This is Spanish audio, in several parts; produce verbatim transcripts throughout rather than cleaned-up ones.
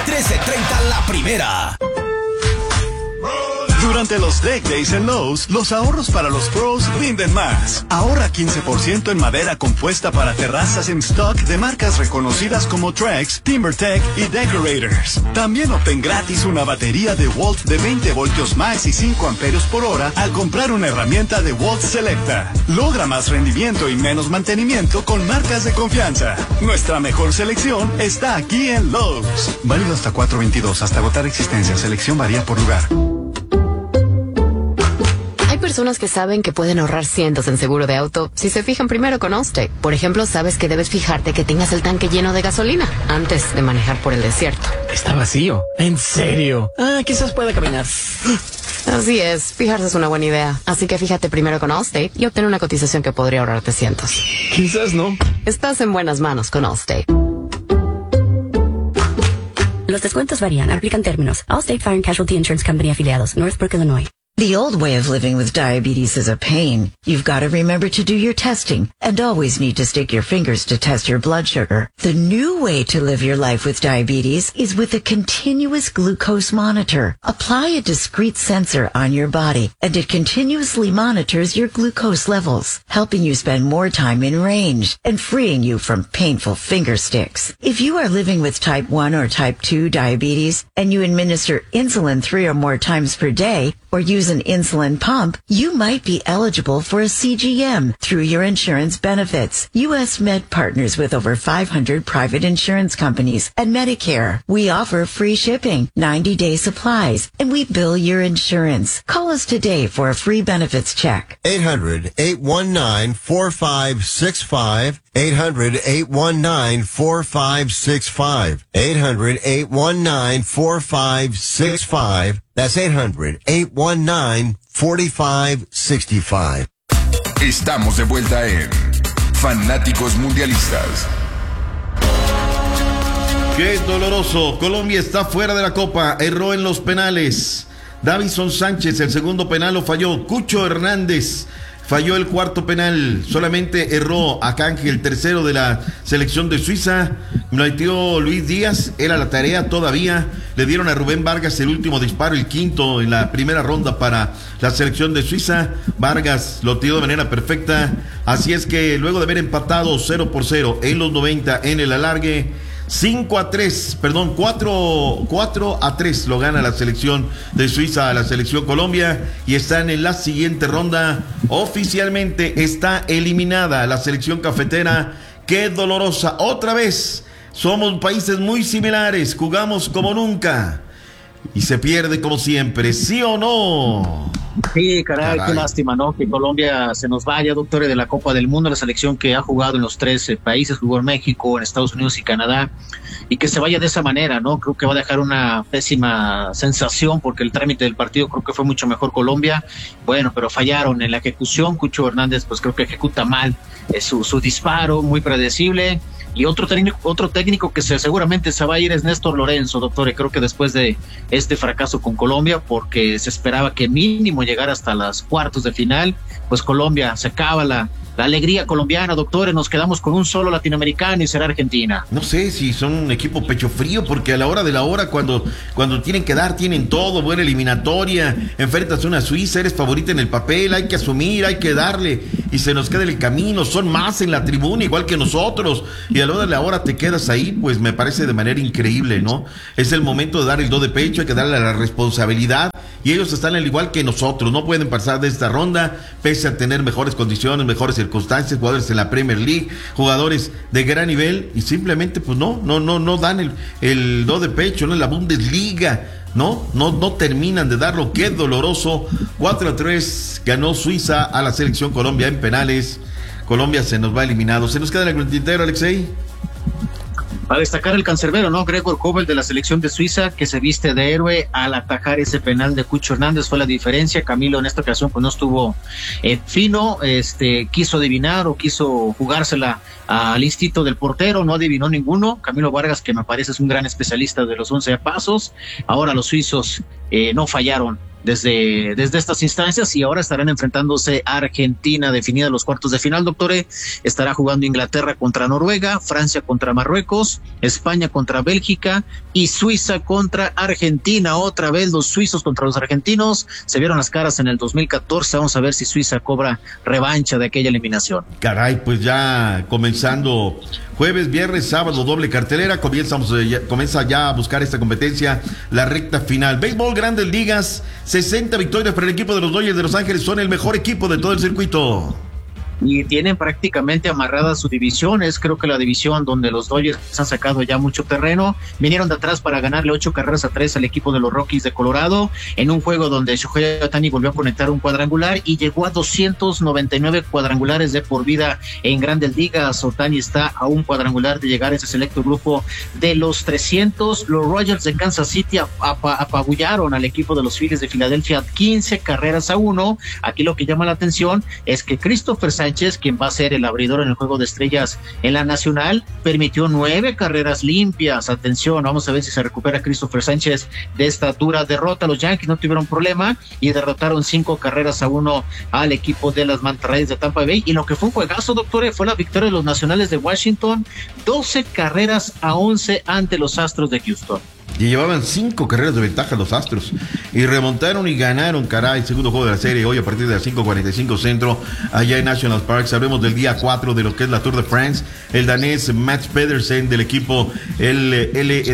trece treinta la primera. Durante los Deck Days en Lowe's, los ahorros para los pros rinden más. Ahorra quince por ciento en madera compuesta para terrazas en stock de marcas reconocidas como Trex, TimberTech y Decorators. También obtén gratis una batería de Walt de veinte voltios max y cinco amperios por hora al comprar una herramienta de Walt Selecta. Logra más rendimiento y menos mantenimiento con marcas de confianza. Nuestra mejor selección está aquí en Lowe's. Válido hasta cuatro veintidós, hasta agotar existencia. Selección varía por lugar. Hay personas que saben que pueden ahorrar cientos en seguro de auto si se fijan primero con Allstate. Por ejemplo, sabes que debes fijarte que tengas el tanque lleno de gasolina antes de manejar por el desierto. Está vacío. ¿En serio? Ah, quizás pueda caminar. Así es, fijarse es una buena idea. Así que fíjate primero con Allstate y obtén una cotización que podría ahorrarte cientos. Quizás no. Estás en buenas manos con Allstate. Los descuentos varían, aplican términos. Allstate Fire and Casualty Insurance Company afiliados, Northbrook, Illinois. The old way of living with diabetes is a pain. You've got to remember to do your testing and always need to stick your fingers to test your blood sugar. The new way to live your life with diabetes is with a continuous glucose monitor. Apply a discrete sensor on your body and it continuously monitors your glucose levels, helping you spend more time in range and freeing you from painful finger sticks. If you are living with type one or type two diabetes and you administer insulin three or more times per day or use an insulin pump, you might be eligible for a C G M through your insurance benefits. U S Med partners with over five hundred private insurance companies and Medicare. We offer free shipping, ninety-day supplies, and we bill your insurance. Call us today for a free benefits check. eight hundred, eight one nine, four five six five. eight hundred, eight one nine, four five six five. eight hundred, eight one nine, four five six five. That's eight hundred, eight one nine, four five six five. Estamos de vuelta en Fanáticos Mundialistas. Qué doloroso. Colombia está fuera de la Copa. Erró en los penales. Davison Sánchez, el segundo penal lo falló. Cucho Hernández falló el cuarto penal, solamente erró Akanji, el tercero de la selección de Suiza. Lo metió Luis Díaz, era la tarea todavía. Le dieron a Rubén Vargas el último disparo, el quinto en la primera ronda para la selección de Suiza. Vargas lo tiró de manera perfecta. Así es que luego de haber empatado cero por cero en los noventa en el alargue, cinco a tres, perdón, cuatro a tres lo gana la selección de Suiza a la selección Colombia y están en la siguiente ronda. Oficialmente está eliminada la selección cafetera. Qué dolorosa. Otra vez, somos países muy similares, jugamos como nunca y se pierde como siempre, ¿sí o no? Sí, caray, caray, qué lástima, ¿no? Que Colombia se nos vaya, doctores, de la Copa del Mundo, la selección que ha jugado en los tres eh, países, jugó en México, en Estados Unidos y Canadá, y que se vaya de esa manera, ¿no? Creo que va a dejar una pésima sensación, porque el trámite del partido creo que fue mucho mejor Colombia, bueno, pero fallaron en la ejecución. Cucho Hernández, pues creo que ejecuta mal eh, su, su disparo, muy predecible. Y otro técnico, otro técnico que se, seguramente se va a ir es Néstor Lorenzo, doctor. Creo que después de este fracaso con Colombia, porque se esperaba que mínimo llegara hasta las cuartos de final, pues Colombia se acaba la, la alegría colombiana, doctores. Nos quedamos con un solo latinoamericano y será Argentina. No sé si son un equipo pecho frío, porque a la hora de la hora, cuando, cuando tienen que dar, tienen todo. Buena eliminatoria, enfrentas a una Suiza, eres favorita en el papel, hay que asumir, hay que darle, y se nos queda el camino. Son más en la tribuna, igual que nosotros, y a la hora de la hora te quedas ahí, pues me parece de manera increíble, ¿no? Es el momento de dar el do de pecho, hay que darle la responsabilidad, y ellos están al igual que nosotros, no pueden pasar de esta ronda, pese a tener mejores condiciones, mejores circunstancias, jugadores en la Premier League, jugadores de gran nivel, y simplemente pues no, no, no, no dan el, el do de pecho, ¿no? En la Bundesliga, ¿no? No, no terminan de darlo. Qué doloroso. cuatro a tres ganó Suiza a la selección Colombia en penales. Colombia se nos va eliminado. ¿Se nos queda en el tintero, Alexei? A destacar el cancerbero, ¿no? Gregor Kobel de la selección de Suiza, que se viste de héroe al atajar ese penal de Cucho Hernández, fue la diferencia. Camilo en esta ocasión pues no estuvo eh, fino, este quiso adivinar o quiso jugársela al instinto del portero, no adivinó ninguno. Camilo Vargas, que me parece es un gran especialista de los once pasos. Ahora los suizos eh, no fallaron desde, desde estas instancias, y ahora estarán enfrentándose a Argentina, definida los cuartos de final, doctores. Estará jugando Inglaterra contra Noruega, Francia contra Marruecos, España contra Bélgica y Suiza contra Argentina. Otra vez los suizos contra los argentinos, se vieron las caras en el dos mil catorce, vamos a ver si Suiza cobra revancha de aquella eliminación. Caray, pues ya comenzando jueves, viernes, sábado, doble cartelera, comenzamos, eh, ya, comienza ya a buscar esta competencia, la recta final. Béisbol, Grandes Ligas, sesenta victorias para el equipo de los Dodgers de Los Ángeles, son el mejor equipo de todo el circuito. Y tienen prácticamente amarrada su división. Es creo que la división donde los Dodgers han sacado ya mucho terreno. Vinieron de atrás para ganarle ocho carreras a tres al equipo de los Rockies de Colorado, en un juego donde Shohei Ohtani volvió a conectar un cuadrangular y llegó a doscientos noventa y nueve cuadrangulares de por vida en Grandes Ligas. Ohtani está a un cuadrangular de llegar a ese selecto grupo de los trescientos. Los Royals de Kansas City ap ap apabullaron al equipo de los Phillies de Filadelfia quince carreras a uno. Aquí lo que llama la atención es que Christopher Sánchez, quien va a ser el abridor en el juego de estrellas en la Nacional, permitió nueve carreras limpias. Atención, vamos a ver si se recupera Christopher Sánchez de esta dura derrota. Los Yankees no tuvieron problema y derrotaron cinco carreras a uno al equipo de las Mantarrayas de Tampa Bay. Y lo que fue un juegazo, doctores, fue la victoria de los Nacionales de Washington, doce carreras a once ante los Astros de Houston. Y llevaban cinco carreras de ventaja los Astros. Y remontaron y ganaron, caray, el segundo juego de la serie hoy a partir de las cinco cuarenta y cinco centro, allá en National Park. Sabremos del día cuatro de lo que es la Tour de France. El danés Mats Pedersen del equipo L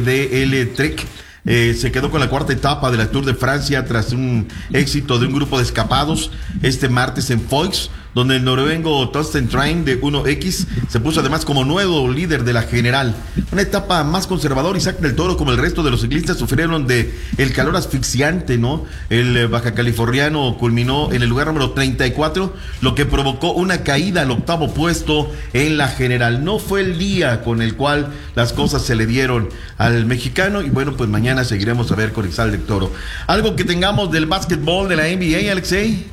D L Trek Eh, se quedó con la cuarta etapa de la Tour de Francia tras un éxito de un grupo de escapados este martes en Foix, donde el noruego Torsten Train de uno equis se puso además como nuevo líder de la general. Una etapa más conservadora. Isaac del Toro, como el resto de los ciclistas, sufrieron de el calor asfixiante, ¿no? El baja californiano culminó en el lugar número treinta y cuatro, lo que provocó una caída al octavo puesto en la general. No fue el día con el cual las cosas se le dieron al mexicano, y bueno, pues mañana seguiremos a ver con Isaac del Toro. Algo que tengamos del básquetbol de la N B A, Alexei.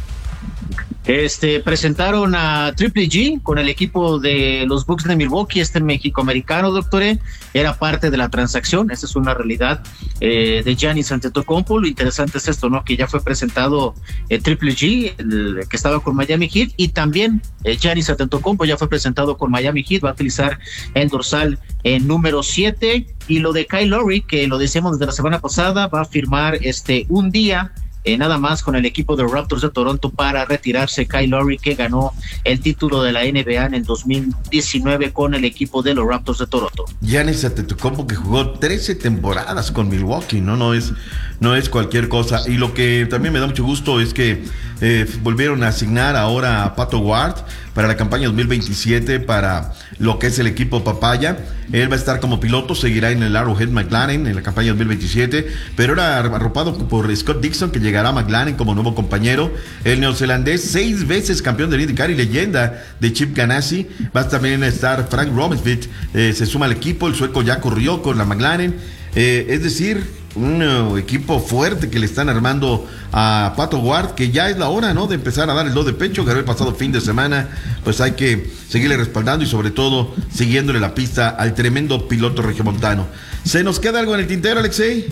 Este, presentaron a Triple G con el equipo de los Bucks de Milwaukee, este mexicoamericano, doctore, era parte de la transacción, esa es una realidad, eh, de Giannis Antetokounmpo. Lo interesante es esto, ¿no? Que ya fue presentado eh, Triple G, el que estaba con Miami Heat, y también eh, Giannis Antetokounmpo ya fue presentado con Miami Heat, va a utilizar el dorsal eh, número siete, y lo de Kyle Lowry, que lo decíamos desde la semana pasada, va a firmar este un día Eh, nada más con el equipo de los Raptors de Toronto para retirarse. Kyle Lowry, que ganó el título de la N B A en el dos mil diecinueve con el equipo de los Raptors de Toronto. Giannis Antetokounmpo, que jugó trece temporadas con Milwaukee, no no es no es cualquier cosa. Y lo que también me da mucho gusto es que eh, volvieron a asignar ahora a Pato Ward para la campaña dos mil veintisiete para lo que es el equipo Papaya. Él va a estar como piloto, seguirá en el Arrowhead McLaren en la campaña dos mil veintisiete, pero era arropado por Scott Dixon, que llegará a McLaren como nuevo compañero. El neozelandés, seis veces campeón de IndyCar y leyenda de Chip Ganassi. Va a también estar Frank Robbinsfeld, eh, se suma al equipo. El sueco ya corrió con la McLaren. Eh, es decir, un uh, equipo fuerte que le están armando a Pato Ward, que ya es la hora, ¿no?, de empezar a dar el do de pecho. Ganó el pasado fin de semana, pues hay que seguirle respaldando y sobre todo siguiéndole la pista al tremendo piloto regiomontano. ¿Se nos queda algo en el tintero, Alexei?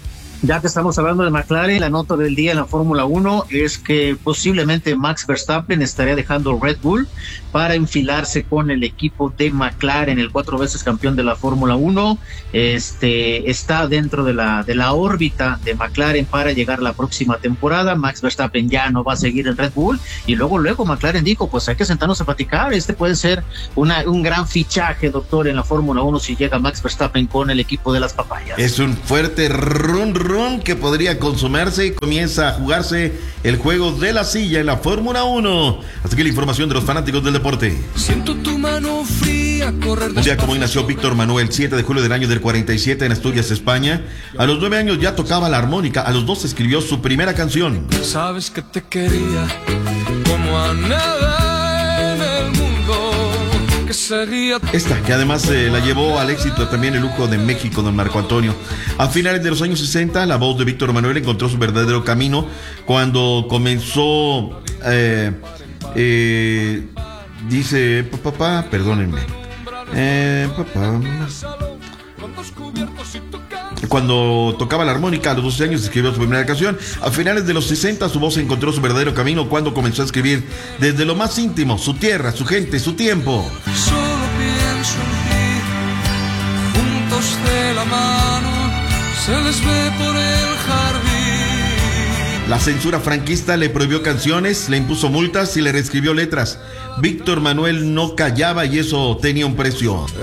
Ya que estamos hablando de McLaren, la nota del día en la Fórmula uno es que posiblemente Max Verstappen estaría dejando Red Bull para enfilarse con el equipo de McLaren. El cuatro veces campeón de la Fórmula uno este, está dentro de la, de la órbita de McLaren para llegar la próxima temporada. Max Verstappen ya no va a seguir en Red Bull, y luego luego McLaren dijo, pues hay que sentarnos a platicar, este puede ser una, un gran fichaje, doctor, en la Fórmula uno si llega Max Verstappen con el equipo de las papayas. Es un fuerte run run que podría consumarse, y comienza a jugarse el juego de la silla en la Fórmula uno. Hasta aquí la información de los fanáticos del deporte. Siento tu mano fría correr. Un día como hoy nació Víctor Manuel, siete de julio del año del cuarenta y siete en Asturias, España. A los nueve años ya tocaba la armónica, a los dos escribió su primera canción. Sabes que te quería como a nada en el mundo. Esta, que además eh, la llevó al éxito también el lujo de México, don Marco Antonio. A finales de los años sesenta, la voz de Víctor Manuel encontró su verdadero camino cuando comenzó, eh, eh, dice, papá, perdónenme, eh, papá, Cuando tocaba la armónica a los doce años escribió su primera canción. A finales de los sesenta su voz encontró su verdadero camino cuando comenzó a escribir desde lo más íntimo, su tierra, su gente, su tiempo. Solo pienso en ti, juntos de la mano, se les ve por el jardín. La censura franquista le prohibió canciones, le impuso multas y le reescribió letras. Víctor Manuel no callaba y eso tenía un precio.